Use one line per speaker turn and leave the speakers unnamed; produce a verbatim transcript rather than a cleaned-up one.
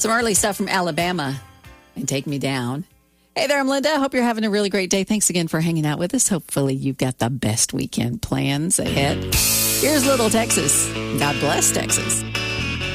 Some early stuff from Alabama and Take Me Down. Hey there, I'm Linda. Hope you're having a really great day. Thanks again for hanging out with us. Hopefully you've got the best weekend plans ahead. Here's Little Texas. God bless Texas.